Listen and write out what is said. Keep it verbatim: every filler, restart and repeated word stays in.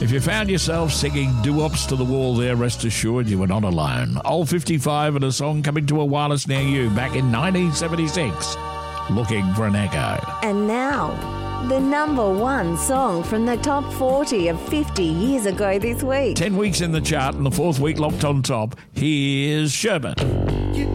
If you found yourself singing doo-wops to the wall there, rest assured you were not alone. Old fifty-five and a song coming to a wireless near you back in nineteen seventy-six. Looking for an echo. And now, the number one song from the top forty of fifty years ago this week. Ten weeks in the chart and the fourth week locked on top. Here's Sherbet. You